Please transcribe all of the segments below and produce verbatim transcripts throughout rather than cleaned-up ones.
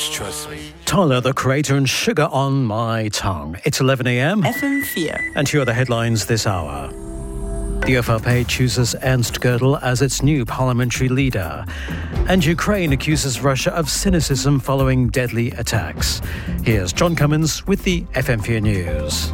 news, trust me. Tyler, the Creator, and Sugar on My Tongue. It's eleven a.m. F M four. And here are the headlines this hour. The F R P chooses Ernst Gödel as its new parliamentary leader. And Ukraine accuses Russia of cynicism following deadly attacks. Here's John Cummins with the F M four News.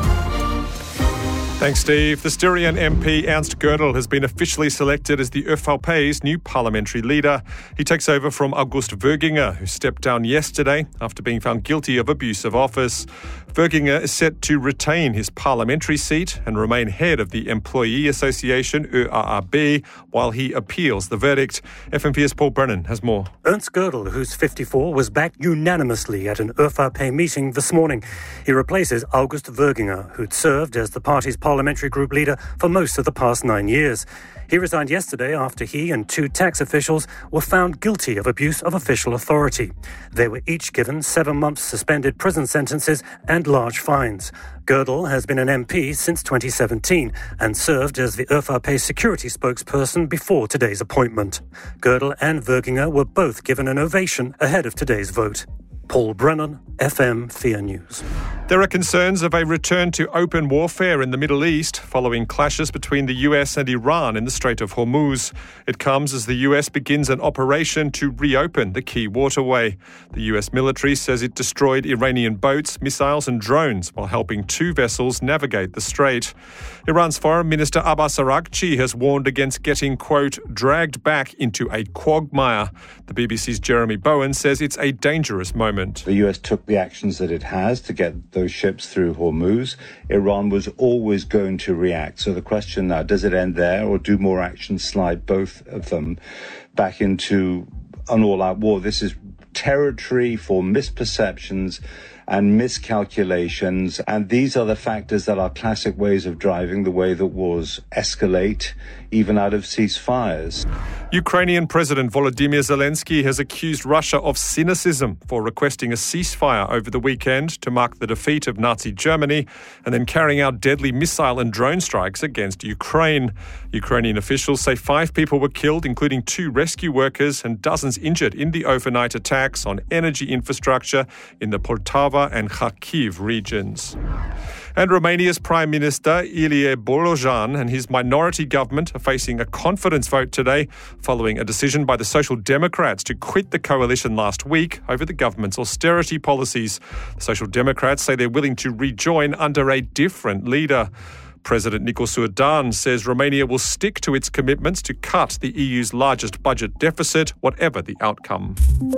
Thanks, Steve. The Styrian M P Ernst Gödel has been officially selected as the ÖVP's new parliamentary leader. He takes over from August Wöginger, who stepped down yesterday after being found guilty of abuse of office. Wöginger is set to retain his parliamentary seat and remain head of the Employee Association, Ö A A B, while he appeals the verdict. F M four's Paul Brennan has more. Ernst Gödel, who's fifty-four, was backed unanimously at an ÖVP meeting this morning. He replaces August Wöginger, who'd served as the party's parliamentary group leader for most of the past nine years. He resigned yesterday after he and two tax officials were found guilty of abuse of official authority. They were each given seven months suspended prison sentences and large fines. Gödel has been an M P since twenty seventeen and served as the ÖVP security spokesperson before today's appointment. Gödel and Wöginger were both given an ovation ahead of today's vote. Paul Brennan, F M four News. There are concerns of a return to open warfare in the Middle East following clashes between the U S and Iran in the Strait of Hormuz. It comes as the U S begins an operation to reopen the key waterway. The U S military says it destroyed Iranian boats, missiles and drones while helping two vessels navigate the strait. Iran's Foreign Minister Abbas Araghchi has warned against getting, quote, dragged back into a quagmire. The B B C's Jeremy Bowen says it's a dangerous moment. The U S took the actions that it has to get those ships through Hormuz. Iran was always going to react. So the question now, does it end there or do more actions slide both of them back into an all-out war? This is territory for misperceptions and miscalculations. And these are the factors that are classic ways of driving the way that wars escalate, even out of ceasefires. Ukrainian President Volodymyr Zelensky has accused Russia of cynicism for requesting a ceasefire over the weekend to mark the defeat of Nazi Germany and then carrying out deadly missile and drone strikes against Ukraine. Ukrainian officials say five people were killed, including two rescue workers, and dozens injured in the overnight attacks on energy infrastructure in the Poltava and Kharkiv regions. And Romania's Prime Minister Ilie Bolojan and his minority government are facing a confidence vote today following a decision by the Social Democrats to quit the coalition last week over the government's austerity policies. The Social Democrats say they're willing to rejoin under a different leader. President Nicu Surdan says Romania will stick to its commitments to cut the E U's largest budget deficit, whatever the outcome.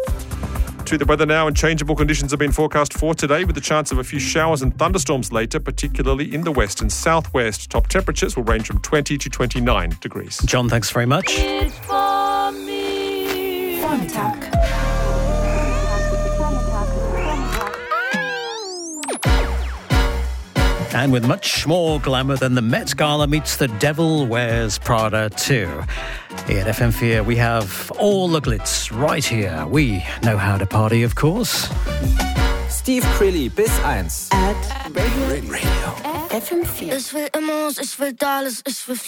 To the weather now, and changeable conditions have been forecast for today with the chance of a few showers and thunderstorms later, particularly in the west and southwest. Top temperatures will range from twenty to twenty-nine degrees. John, thanks very much. It's for me. Vormittag. And with much more glamour than the Met Gala meets The Devil Wears Prada two. Here at F M four, we have all the glitz right here. We know how to party, of course. Steve Crilly bis eins. At Radio. Radio. F M four. Ich will Emos, ich will Dollars, ich will